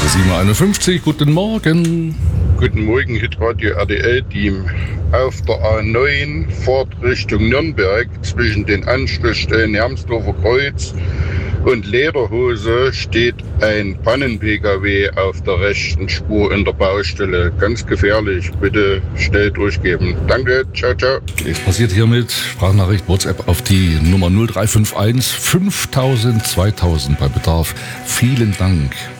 7:51, guten Morgen. Guten Morgen, Hitradio RDL-Team. Auf der A9 Fahrt Richtung Nürnberg zwischen den Anschlussstellen Hermsdorfer Kreuz und Lederhose steht ein Pannen-PKW auf der rechten Spur in der Baustelle. Ganz gefährlich. Bitte schnell durchgeben. Danke. Ciao, ciao. Es passiert hiermit Sprachnachricht WhatsApp auf die Nummer 0351 5000 2000 bei Bedarf. Vielen Dank.